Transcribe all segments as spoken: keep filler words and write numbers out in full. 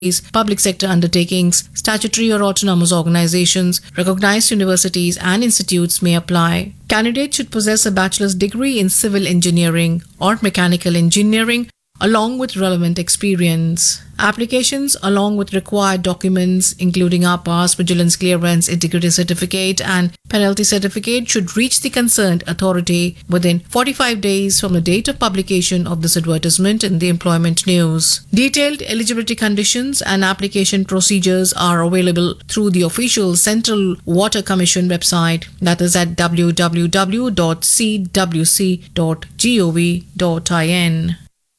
public sector undertakings, statutory or autonomous organizations, recognized universities and institutes may apply. Candidates should possess a bachelor's degree in civil engineering or mechanical engineering along with relevant experience. Applications along with required documents including R PAS, Vigilance Clearance, Integrity Certificate and Penalty Certificate should reach the concerned authority within forty-five days from the date of publication of this advertisement in the Employment News. Detailed eligibility conditions and application procedures are available through the official Central Water Commission website, that is at w w w dot c w c dot gov dot in.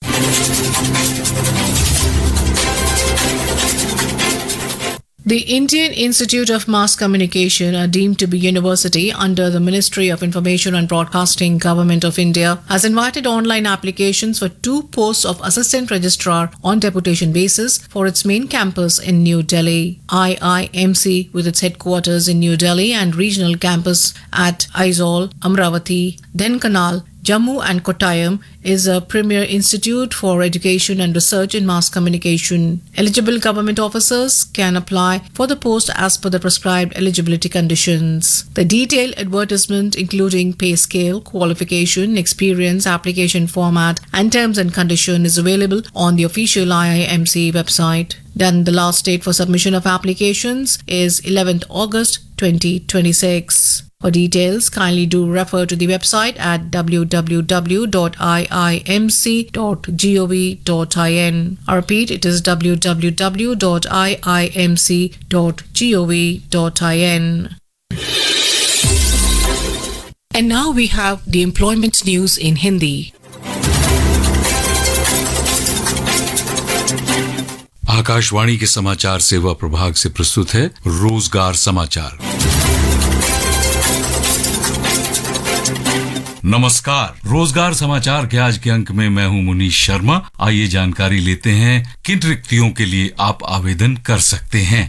The Indian Institute of Mass Communication, are deemed to be university under the Ministry of Information and Broadcasting, Government of India, has invited online applications for two posts of Assistant Registrar on deputation basis for its main campus in New Delhi. I I M C, with its headquarters in New Delhi and regional campus at Aizawl, Amravati, Dhenkanal, Jammu and Kottayam, is a premier institute for education and research in mass communication. Eligible government officers can apply for the post as per the prescribed eligibility conditions. The detailed advertisement, including pay scale, qualification, experience, application format, and terms and conditions, is available on the official I I M C website. Then the last date for submission of applications is eleventh August twenty twenty-six. For details, kindly do refer to the website at w w w dot i i m c dot gov dot in. I repeat, it is w w w dot i i m c dot gov dot in. And now we have the employment news in Hindi. Akashvani के समाचार सेवा प्रभाग से प्रस्तुत है रोजगार समाचार। नमस्कार, रोजगार समाचार के आज के अंक में मैं हूं मुनीश शर्मा। आइए जानकारी लेते हैं किन रिक्तियों के लिए आप आवेदन कर सकते हैं।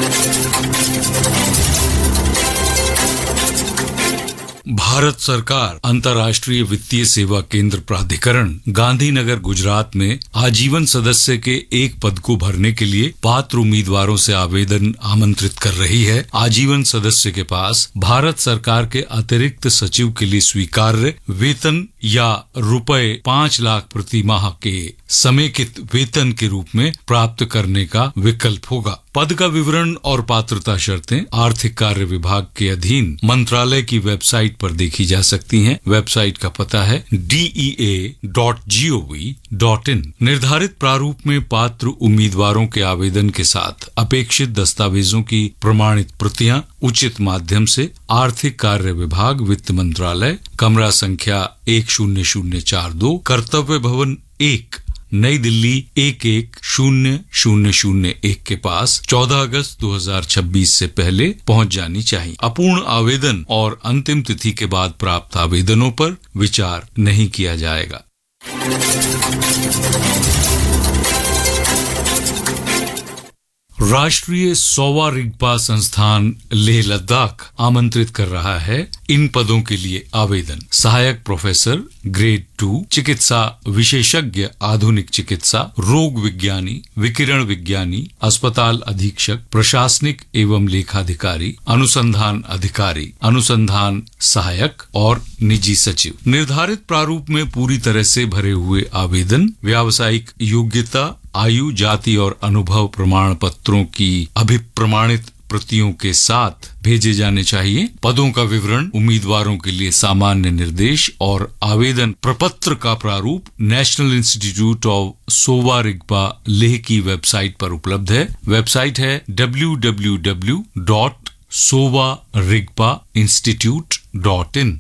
भारत सरकार अंतर्राष्ट्रीय वित्तीय सेवा केंद्र प्राधिकरण गांधीनगर गुजरात में आजीवन सदस्य के एक पद को भरने के लिए पात्र उम्मीदवारों से आवेदन आमंत्रित कर रही है। आजीवन सदस्य के पास भारत सरकार के अतिरिक्त सचिव के लिए स्वीकार्य वेतन या रुपए पाँच लाख प्रति माह के समेकित वेतन के रूप में प्राप्त करने का विकल्प होगा। पद का विवरण और पात्रता शर्तें आर्थिक कार्य विभाग के अधीन मंत्रालय की वेबसाइट पर देखी जा सकती हैं। वेबसाइट का पता है D E A dot G O V dot in. निर्धारित प्रारूप में पात्र उम्मीदवारों के आवेदन के साथ अपेक्षित दस्तावेजों की प्रमाणित प्रतियां उचित माध्यम से आर्थिक कार्य विभाग, वित्त मंत्रालय, कमरा संख्या एक शून्य शून्य चार दो, कर्तव्य भवन एक, नई दिल्ली एक एक शून्य शून्य शून्य एक के पास चौदह अगस्त दो हज़ार छब्बीस से पहले पहुंच जानी चाहिए। अपूर्ण आवेदन और अंतिम तिथि के बाद प्राप्त आवेदनों पर विचार नहीं किया जाएगा। राष्ट्रीय सोवा रिगपा संस्थान लेह लद्दाख आमंत्रित कर रहा है इन पदों के लिए आवेदन। सहायक प्रोफेसर ग्रेड टू, चिकित्सा विशेषज्ञ आधुनिक चिकित्सा, रोग विज्ञानी, विकिरण विज्ञानी, अस्पताल अधीक्षक, प्रशासनिक एवं लेखाधिकारी, अनुसंधान अधिकारी, अनुसंधान सहायक और निजी सचिव। निर्धारित प्रारूप में पूरी तरह से भरे हुए आवेदन व्यावसायिक योग्यता, आयु, जाति और अनुभव प्रमाण पत्रों की अभिप्रमाणित प्रतियों के साथ भेजे जाने चाहिए। पदों का विवरण, उम्मीदवारों के लिए सामान्य निर्देश और आवेदन प्रपत्र का प्रारूप institute institute of Sowa Rigpa Leh की वेबसाइट पर उपलब्ध है। वेबसाइट है W W W dot Sowa Rigpa institute dot in.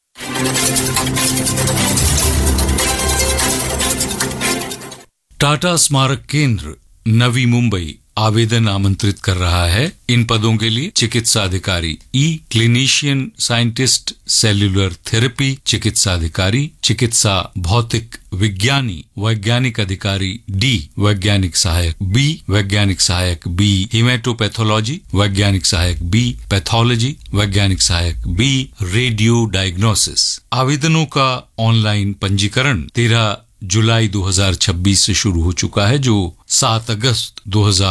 Tata स्मारक केंद्र नवी मुंबई आवेदन आमंत्रित कर रहा है इन पदों के लिए। चिकित्सा अधिकारी ई, क्लिनिशियन साइंटिस्ट सेल्यूलर थेरेपी, चिकित्सा अधिकारी, चिकित्सा भौतिक विज्ञानी, वैज्ञानिक अधिकारी डी, वैज्ञानिक सहायक बी, वैज्ञानिक सहायक बी हीमेटोपैथोलॉजी, वैज्ञानिक सहायक बी पैथोलॉजी, वैज्ञानिक सहायक बी रेडियो डायग्नोसिस। आवेदनों का ऑनलाइन पंजीकरण तेरह जुलाई दो हज़ार छब्बीस से शुरू हो चुका है, जो सात अगस्त दो हज़ार